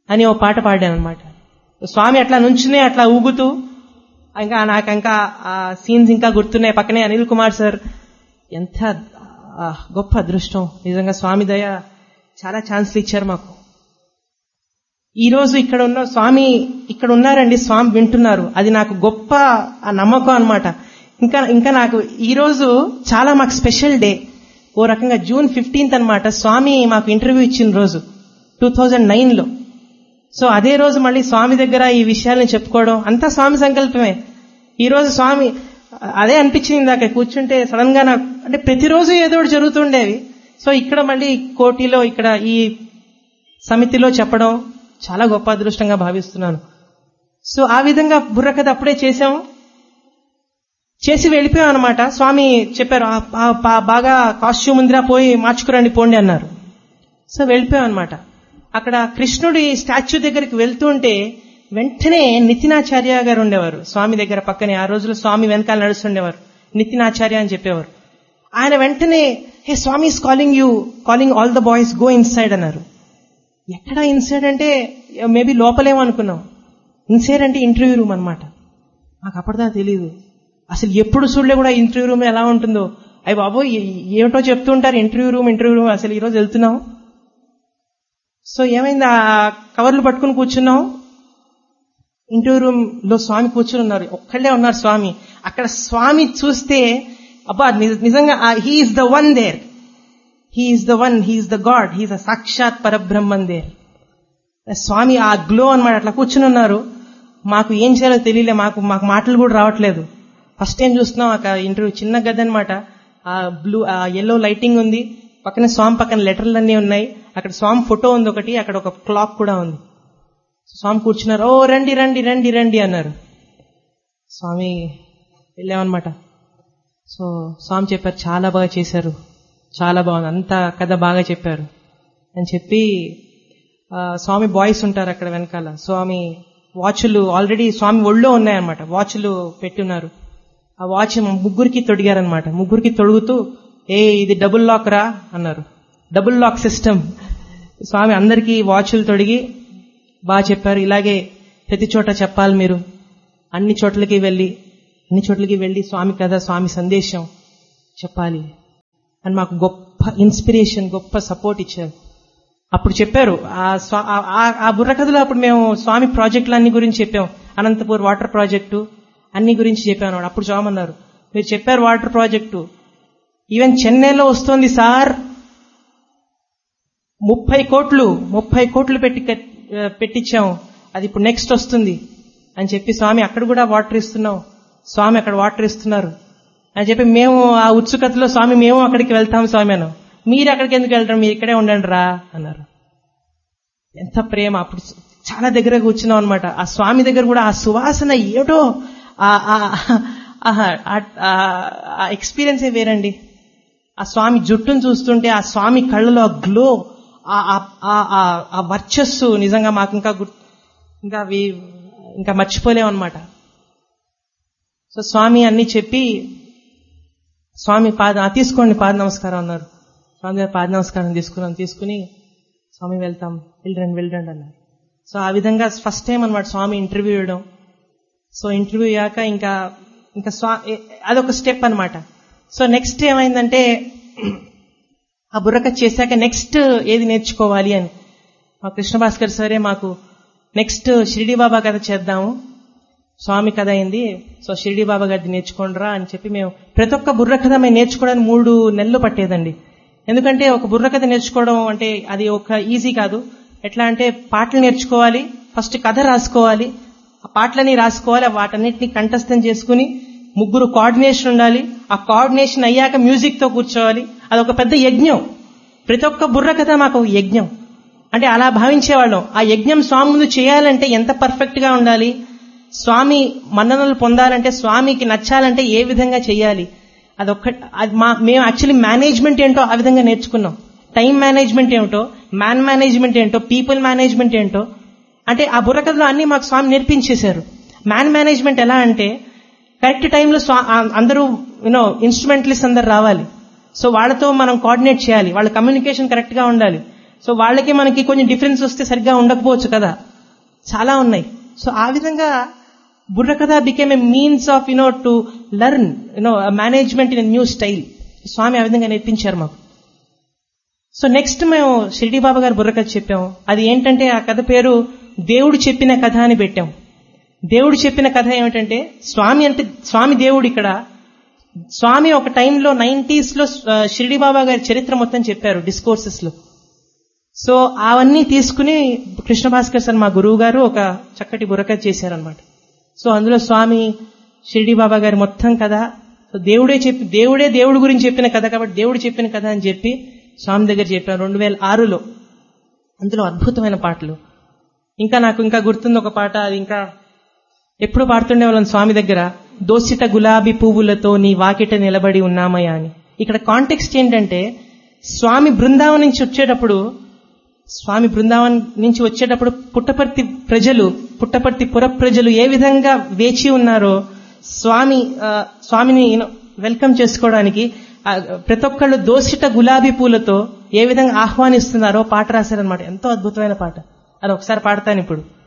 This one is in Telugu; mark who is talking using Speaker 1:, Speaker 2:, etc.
Speaker 1: అని ఓ పాట పాడాను అనమాట. స్వామి అట్లా నుంచునే అట్లా ఊగుతూ, నాకు ఇంకా ఆ సీన్స్ ఇంకా గుర్తున్నాయి. పక్కనే అనిల్ కుమార్ సార్. ఎంత గొప్ప అదృష్టం నిజంగా, స్వామి దయ. చాలా ఛాన్స్లు ఇచ్చారు మాకు. ఈ రోజు ఇక్కడ ఉన్న స్వామి ఇక్కడ ఉన్నారండి, స్వామి వింటున్నారు. అది నాకు గొప్ప నమ్మకం అనమాట. ఇంకా నాకు ఈ రోజు చాలా మాకు స్పెషల్ డే. ఓ రకంగా June 15th అనమాట స్వామి మాకు ఇంటర్వ్యూ ఇచ్చిన రోజు 2009లో. సో అదే రోజు మళ్ళీ స్వామి దగ్గర ఈ విషయాలను చెప్పుకోవడం అంతా స్వామి సంకల్పమే. ఈ రోజు స్వామి అదే అనిపించింది ఇందాక కూర్చుంటే సడన్ గా నాకు, అంటే ప్రతిరోజు ఏదో ఒకటి జరుగుతుండేవి. సో ఇక్కడ మళ్ళీ కోటిలో ఇక్కడ ఈ సమితిలో చెప్పడం చాలా గొప్ప అదృష్టంగా భావిస్తున్నాను. సో ఆ విధంగా బుర్రకథ అప్పుడే చేసి వెళ్ళిపోయాం అనమాట. స్వామి చెప్పారు బాగా కాస్ట్యూమ్ ఉందిరా, పోయి మార్చుకురండి పోండి అన్నారు. సో వెళ్ళిపోయాం అనమాట. అక్కడ కృష్ణుడి స్టాచ్యూ దగ్గరికి వెళ్తుంటే వెంటనే నితినాచార్య గారు ఉండేవారు స్వామి దగ్గర పక్కనే. ఆ రోజుల్లో స్వామి వెనకాల నడుస్తుండేవారు, నితినాచార్య అని చెప్పేవారు. ఆయన వెంటనే హే స్వామి is calling you, calling all the boys, go inside అన్నారు. ఎక్కడ ఇన్సైడ్ అంటే మేబీ లోపలేమనుకున్నాం. ఇన్సైడ్ అంటే ఇంటర్వ్యూ రూమ్ అనమాట. నాకు అప్పటిదా తెలియదు, అసలు ఎప్పుడు చూడలే కూడా ఇంటర్వ్యూ రూమ్ ఎలా ఉంటుందో. అయ్యి బాబో ఏమిటో చెప్తూ ఉంటారు ఇంటర్వ్యూ రూమ్. అసలు ఈరోజు వెళ్తున్నాం. సో ఏమైంది, ఆ కవర్లు పట్టుకుని కూర్చున్నాం. ఇంటర్వ్యూ రూమ్ లో స్వామి కూర్చుని ఉన్నారు, ఒక్కళ్ళే ఉన్నారు స్వామి. అక్కడ స్వామి చూస్తే అబ్బా నిజంగా he's the one there, he's the one, he's the God, he's the సాక్షాత్ పరబ్రహ్మన్ దేర్. స్వామి ఆ గ్లో అన్నమాట. అట్లా కూర్చుని ఉన్నారు. మాకు ఏం చేయాలో తెలియలే, మాకు మాటలు కూడా రావట్లేదు. ఫస్ట్ టైం చూస్తున్నాం అక్కడ ఇంటర్వ్యూ. చిన్న గది అనమాట, ఆ బ్లూ ఎల్లో లైటింగ్ ఉంది, పక్కన స్వామి పక్కన లెటర్లన్నీ ఉన్నాయి, అక్కడ స్వామి ఫోటో ఉంది ఒకటి, అక్కడ ఒక క్లాక్ కూడా ఉంది. స్వామి కూర్చున్నారు. ఓ రండి రండి రండి రండి అన్నారు. స్వామి వెళ్ళామన్నమాట. సో స్వామి చెప్పారు చాలా బాగా చేశారు, చాలా బాగుంది, అంతా కథ బాగా చెప్పారు అని చెప్పి స్వామి బాయ్స్ ఉంటారు అక్కడ వెనకాల. స్వామి వాచ్లు ఆల్రెడీ స్వామి ఒళ్ళో ఉన్నాయన్నమాట, వాచ్లు పెట్టి ఉన్నారు. ఆ వాచ్ ముగ్గురికి తొడిగారనమాట. ముగ్గురికి తొడుగుతూ ఇది డబుల్ లాక్ రా అన్నారు. Double lock system. స్వామి అందరికీ వాచ్లు తొడిగి బాగా చెప్పారు. ఇలాగే ప్రతి చోట చెప్పాలి మీరు, అన్ని చోట్లకి వెళ్ళి స్వామి కథ, స్వామి సందేశం చెప్పాలి అని మాకు గొప్ప ఇన్స్పిరేషన్, గొప్ప సపోర్ట్ ఇచ్చారు. అప్పుడు చెప్పారు ఆ బుర్రకథలో అప్పుడు మేము స్వామి ప్రాజెక్టులన్నీ గురించి చెప్పాం. అనంతపూర్ వాటర్ ప్రాజెక్టు అన్ని గురించి చెప్పాను. అప్పుడు స్వామి అన్నారు, మీరు చెప్పారు వాటర్ ప్రాజెక్టు, ఈవెన్ చెన్నైలో వస్తోంది సార్, 30 కోట్లు పెట్టించాం, అది ఇప్పుడు నెక్స్ట్ వస్తుంది అని చెప్పి స్వామి అక్కడ కూడా వాటర్ ఇస్తున్నాం, స్వామి అక్కడ వాటర్ ఇస్తున్నారు అని చెప్పి మేము ఆ ఉత్సుకతలో స్వామి మేము అక్కడికి వెళ్తాం స్వామి అన్నాం. మీరు అక్కడికి ఎందుకు వెళ్తారు, మీరు ఇక్కడే ఉండండి రా అన్నారు. ఎంత ప్రేమ. అప్పుడు చాలా దగ్గర కూర్చున్నాం అనమాట. ఆ స్వామి దగ్గర కూడా ఆ సువాసన ఏటో, ఆ ఎక్స్పీరియన్సే వేరండి. ఆ స్వామి జుట్టును చూస్తుంటే ఆ స్వామి కళ్ళలో ఆ గ్లో, ఆ వర్చస్సు నిజంగా మాకు ఇంకా మర్చిపోలేమన్నమాట. సో స్వామి అన్ని చెప్పి స్వామి తీసుకోండి పాద నమస్కారం అన్నారు. స్వామి గారు పాద నమస్కారం తీసుకుని స్వామి వెళ్తాం, వెళ్ళండి అన్నారు. సో ఆ విధంగా ఫస్ట్ టైం అనమాట స్వామి ఇంటర్వ్యూ ఇవ్వడం. సో ఇంటర్వ్యూ అయ్యాక ఇంకా అదొక స్టెప్ అనమాట. సో నెక్స్ట్ ఏమైందంటే ఆ బుర్రకథ చేశాక నెక్స్ట్ ఏది నేర్చుకోవాలి అని మా కృష్ణ భాస్కర్ సరే మాకు నెక్స్ట్ షిరిడి బాబా కథ చేద్దాము, స్వామి కథ అయింది, సో షిరిడి బాబా గారిది నేర్చుకోండిరా అని చెప్పి మేము ప్రతి ఒక్క బుర్రకథ మేము నేర్చుకోవడానికి 3 నెలలు పట్టేదండి. ఎందుకంటే ఒక బుర్రకథ నేర్చుకోవడం అంటే అది ఒక ఈజీ కాదు. ఎట్లా అంటే పాటలు నేర్చుకోవాలి, ఫస్ట్ కథ రాసుకోవాలి, ఆ పాటలని రాసుకోవాలి, వాటన్నిటిని కంఠస్థం చేసుకుని 3 కోఆర్డినేషన్ ఉండాలి. ఆ కోఆర్డినేషన్ అయ్యాక మ్యూజిక్ తో కూర్చోవాలి. అదొక పెద్ద యజ్ఞం. ప్రతి ఒక్క బుర్రకథ మాకు ఒక యజ్ఞం. అంటే అలా భావించేవాళ్ళం. ఆ యజ్ఞం స్వామి ముందు చేయాలంటే ఎంత పర్ఫెక్ట్ గా ఉండాలి, స్వామి మన్ననలు పొందాలంటే, స్వామికి నచ్చాలంటే ఏ విధంగా చేయాలి, మేము యాక్చువల్లీ మేనేజ్మెంట్ ఏంటో ఆ విధంగా నేర్చుకున్నాం. టైం మేనేజ్మెంట్ ఏమిటో, మ్యాన్ మేనేజ్మెంట్ ఏంటో, పీపుల్ మేనేజ్మెంట్ ఏంటో, అంటే ఆ బుర్రకథలో అన్ని మాకు స్వామి నేర్పించేశారు. మ్యాన్ మేనేజ్మెంట్ ఎలా అంటే కరెక్ట్ టైంలో అందరూ ఇన్స్ట్రుమెంటలిస్ట్ అందరు రావాలి. సో వాళ్ళతో మనం కోఆర్డినేట్ చేయాలి, వాళ్ళ కమ్యూనికేషన్ కరెక్ట్ గా ఉండాలి. సో వాళ్ళకి మనకి కొంచెం డిఫరెన్స్ వస్తే సరిగ్గా ఉండకపోవచ్చు కదా, చాలా ఉన్నాయి. సో ఆ విధంగా బుర్రకథ became a means off to learn management in new style. స్వామి ఆ విధంగా నేర్పించారు మాకు. సో నెక్స్ట్ మేము షిరిడి బాబా గారి బుర్రకథ చెప్పాము. అది ఏంటంటే ఆ కథ పేరు దేవుడు చెప్పిన కథ అని పెట్టాం. దేవుడు చెప్పిన కథ ఏమిటంటే స్వామి దేవుడు. ఇక్కడ స్వామి ఒక టైంలో 90s లో షిరిడి బాబా గారి చరిత్ర మొత్తం చెప్పారు డిస్కోర్సెస్ లో. సో అవన్నీ తీసుకుని కృష్ణ భాస్కర్ సార్ మా గురువు గారు ఒక చక్కటి బుర్రకథ చేశారనమాట. సో అందులో స్వామి షిరిడి బాబా గారి మొత్తం కథ దేవుడే దేవుడి గురించి చెప్పిన కథ కాబట్టి దేవుడు చెప్పిన కథ అని చెప్పి స్వామి దగ్గర చెప్పాను 2006లో. అందులో అద్భుతమైన పాటలు. నాకు గుర్తుంది ఒక పాట, అది ఇంకా ఎప్పుడు పాడుతుండే వాళ్ళం స్వామి దగ్గర. దోసిట గులాబీ పువ్వులతో నీ వాకిట నిలబడి ఉన్నామయ్యా అని. ఇక్కడ కాంటెక్స్ట్ ఏంటంటే స్వామి బృందావనం నుంచి వచ్చేటప్పుడు పుట్టపర్తి పుర ప్రజలు ఏ విధంగా వేచి ఉన్నారో స్వామిని వెల్కమ్ చేసుకోవడానికి ప్రతి ఒక్కళ్ళు దోసిట గులాబీ పూలతో ఏ విధంగా ఆహ్వానిస్తున్నారో పాట రాశారనమాట. ఎంతో అద్భుతమైన పాట. అది ఒకసారి పాడతాను ఇప్పుడు.